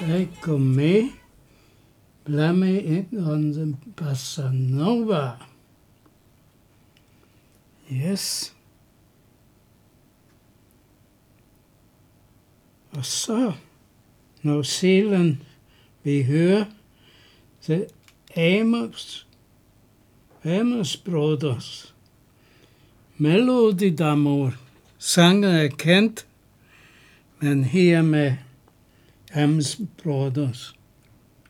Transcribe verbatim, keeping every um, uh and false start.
Ecco me, blame on the bossa nova. Yes. Og så, når Zealand vi hører The Amos, Amos Brothers, Melody d'Amour. Sangen er kendt, men her med Amos Brothers.